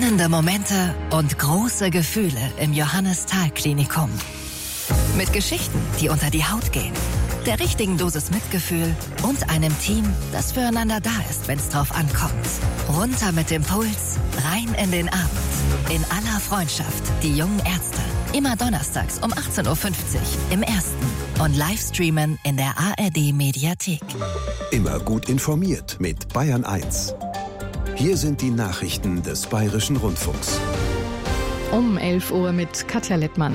Spannende Momente und große Gefühle im Johannes-Thal-Klinikum. Mit Geschichten, die unter die Haut gehen, der richtigen Dosis Mitgefühl und einem Team, das füreinander da ist, wenn es drauf ankommt. Runter mit dem Puls, rein in den Abend. In aller Freundschaft, die jungen Ärzte. Immer donnerstags um 18.50 Uhr im Ersten und Livestreamen in der ARD-Mediathek. Immer gut informiert mit Bayern 1. Hier sind die Nachrichten des Bayerischen Rundfunks. Um 11 Uhr mit Katja Lettmann.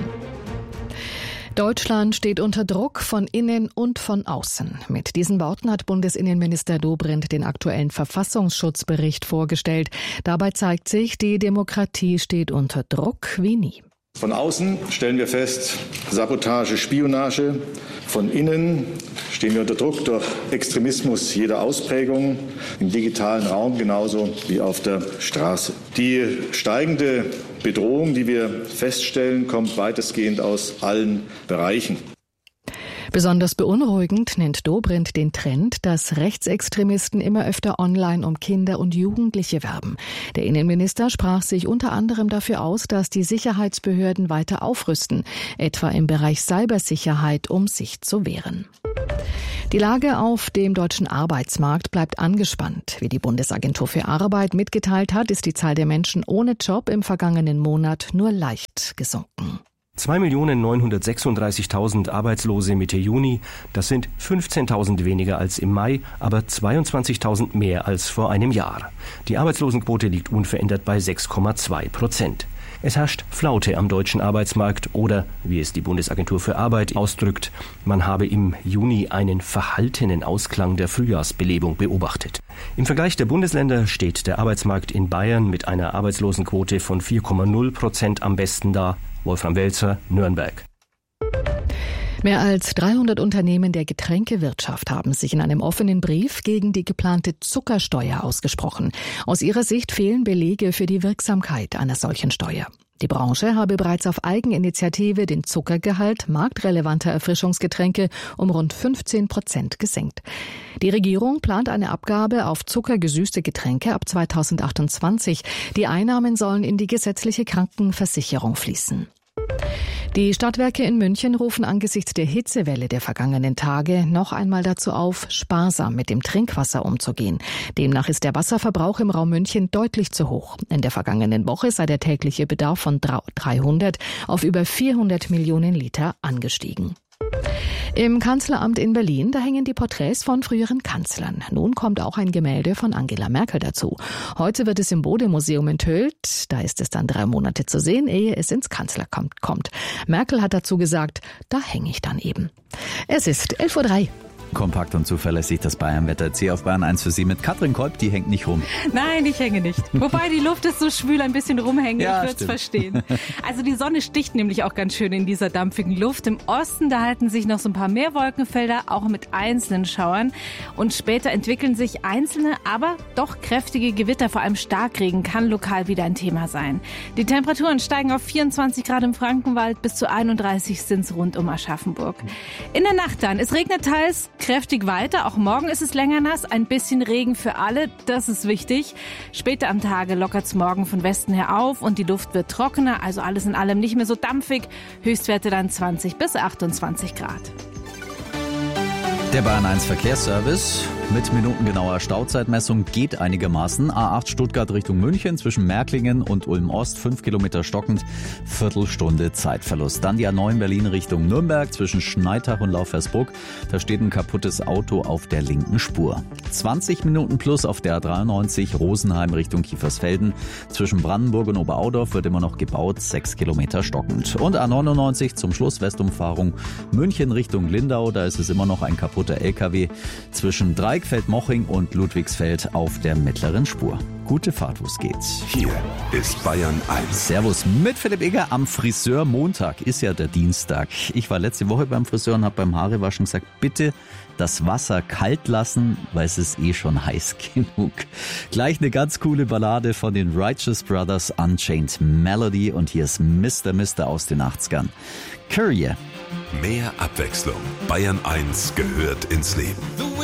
Deutschland steht unter Druck von innen und von außen. Mit diesen Worten hat Bundesinnenminister Dobrindt den aktuellen Verfassungsschutzbericht vorgestellt. Dabei zeigt sich, die Demokratie steht unter Druck wie nie. Von außen stellen wir fest, Sabotage, Spionage. Von innen stehen wir unter Druck durch Extremismus jeder Ausprägung, im digitalen Raum genauso wie auf der Straße. Die steigende Bedrohung, die wir feststellen, kommt weitestgehend aus allen Bereichen. Besonders beunruhigend nennt Dobrindt den Trend, dass Rechtsextremisten immer öfter online um Kinder und Jugendliche werben. Der Innenminister sprach sich unter anderem dafür aus, dass die Sicherheitsbehörden weiter aufrüsten, etwa im Bereich Cybersicherheit, um sich zu wehren. Die Lage auf dem deutschen Arbeitsmarkt bleibt angespannt. Wie die Bundesagentur für Arbeit mitgeteilt hat, ist die Zahl der Menschen ohne Job im vergangenen Monat nur leicht gesunken. 2.936.000 Arbeitslose Mitte Juni, das sind 15.000 weniger als im Mai, aber 22.000 mehr als vor einem Jahr. Die Arbeitslosenquote liegt unverändert bei 6,2%. Es herrscht Flaute am deutschen Arbeitsmarkt oder, wie es die Bundesagentur für Arbeit ausdrückt, man habe im Juni einen verhaltenen Ausklang der Frühjahrsbelebung beobachtet. Im Vergleich der Bundesländer steht der Arbeitsmarkt in Bayern mit einer Arbeitslosenquote von 4,0% am besten da. Wolfram Welzer, Nürnberg. Mehr als 300 Unternehmen der Getränkewirtschaft haben sich in einem offenen Brief gegen die geplante Zuckersteuer ausgesprochen. Aus ihrer Sicht fehlen Belege für die Wirksamkeit einer solchen Steuer. Die Branche habe bereits auf Eigeninitiative den Zuckergehalt marktrelevanter Erfrischungsgetränke um rund 15% gesenkt. Die Regierung plant eine Abgabe auf zuckergesüßte Getränke ab 2028. Die Einnahmen sollen in die gesetzliche Krankenversicherung fließen. Die Stadtwerke in München rufen angesichts der Hitzewelle der vergangenen Tage noch einmal dazu auf, sparsam mit dem Trinkwasser umzugehen. Demnach ist der Wasserverbrauch im Raum München deutlich zu hoch. In der vergangenen Woche sei der tägliche Bedarf von 300 auf über 400 Millionen Liter angestiegen. Im Kanzleramt in Berlin, da hängen die Porträts von früheren Kanzlern. Nun kommt auch ein Gemälde von Angela Merkel dazu. Heute wird es im Bode-Museum enthüllt. Da ist es dann 3 Monate zu sehen, ehe es ins Kanzleramt kommt. Merkel hat dazu gesagt, da hänge ich dann eben. Es ist 11.03 Uhr. Kompakt und zuverlässig das Bayernwetter. C auf Bayern 1 für Sie mit Katrin Kolb, die hängt nicht rum. Nein, ich hänge nicht. Wobei die Luft ist so schwül, ein bisschen rumhängen, ja, ich würde es verstehen. Also die Sonne sticht nämlich auch ganz schön in dieser dampfigen Luft. Im Osten, da halten sich noch so ein paar mehr Wolkenfelder, auch mit einzelnen Schauern. Und später entwickeln sich einzelne, aber doch kräftige Gewitter, vor allem Starkregen, kann lokal wieder ein Thema sein. Die Temperaturen steigen auf 24 Grad im Frankenwald, bis zu 31 sind es rund um Aschaffenburg. In der Nacht dann, es regnet teils kräftig weiter. Auch morgen ist es länger nass. Ein bisschen Regen für alle, das ist wichtig. Später am Tage lockert es morgen von Westen her auf und die Luft wird trockener, also alles in allem nicht mehr so dampfig. Höchstwerte dann 20 bis 28 Grad. Der Bayern 1 Verkehrsservice mit minutengenauer Stauzeitmessung geht einigermaßen. A8 Stuttgart Richtung München zwischen Märklingen und Ulm-Ost 5 Kilometer stockend, Viertelstunde Zeitverlust. Dann die A9 Berlin Richtung Nürnberg zwischen Schneitach und Laufersbruck. Da steht ein kaputtes Auto auf der linken Spur. 20 Minuten plus auf der A93 Rosenheim Richtung Kiefersfelden. Zwischen Brandenburg und Oberaudorf wird immer noch gebaut, 6 Kilometer stockend. Und A99 zum Schluss Westumfahrung München Richtung Lindau. Da ist es immer noch ein kaputter LKW zwischen Dreieckfeld-Moching und Ludwigsfeld auf der mittleren Spur. Gute Fahrt, wo's geht. Hier ist Bayern 1. Servus mit Philipp Egger am Friseurmontag. Ist ja der Dienstag. Ich war letzte Woche beim Friseur und habe beim Haarewaschen gesagt, bitte das Wasser kalt lassen, weil es ist eh schon heiß genug. Gleich eine ganz coole Ballade von den Righteous Brothers, Unchained Melody. Und hier ist Mr. aus den 80ern. Courier. Mehr Abwechslung. Bayern 1 gehört ins Leben.